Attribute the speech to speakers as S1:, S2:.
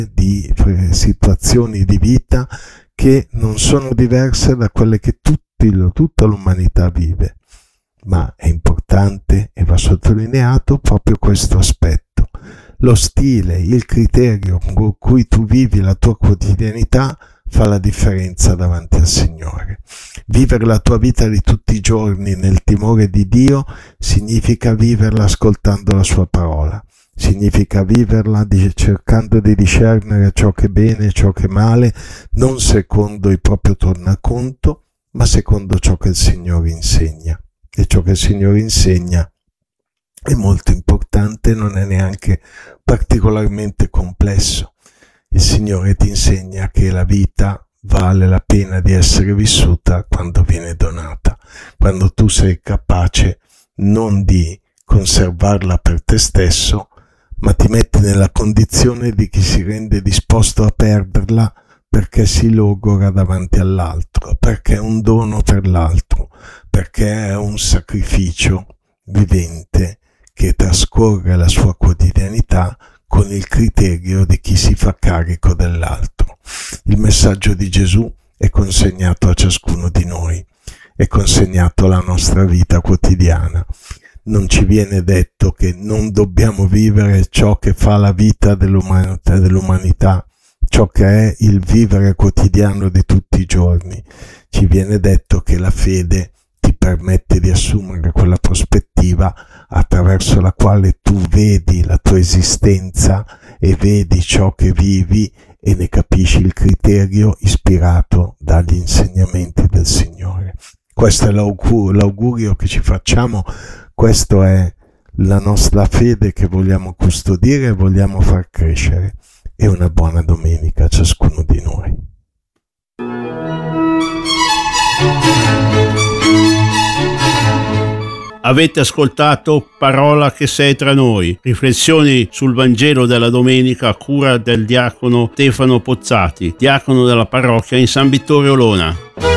S1: di situazioni di vita che non sono diverse da quelle che tutta l'umanità vive. Ma è importante e va sottolineato proprio questo aspetto. Lo stile, il criterio con cui tu vivi la tua quotidianità fa la differenza davanti al Signore. Vivere la tua vita di tutti i giorni nel timore di Dio significa viverla ascoltando la sua parola. Significa viverla cercando di discernere ciò che è bene e ciò che è male, non secondo il proprio tornaconto, ma secondo ciò che il Signore insegna. E ciò che il Signore insegna è molto importante, non è neanche particolarmente complesso. Il Signore ti insegna che la vita vale la pena di essere vissuta quando viene donata, quando tu sei capace non di conservarla per te stesso, ma ti metti nella condizione di chi si rende disposto a perderla perché si logora davanti all'altro, perché è un dono per l'altro, perché è un sacrificio vivente che trascorre la sua quotidianità con il criterio di chi si fa carico dell'altro. Il messaggio di Gesù è consegnato a ciascuno di noi, è consegnato alla nostra vita quotidiana. Non ci viene detto che non dobbiamo vivere ciò che fa la vita dell'umanità, ciò che è il vivere quotidiano di tutti i giorni. Ci viene detto che la fede ti permette di assumere quella prospettiva attraverso la quale tu vedi la tua esistenza e vedi ciò che vivi e ne capisci il criterio ispirato dagli insegnamenti del Signore. Questo è l'augurio che ci facciamo, questa è la nostra fede che vogliamo custodire e vogliamo far crescere. E una buona domenica a ciascuno di noi.
S2: Avete ascoltato Parola che sei tra noi, riflessioni sul Vangelo della domenica a cura del diacono Stefano Pozzati, diacono della parrocchia in San Vittorio Olona.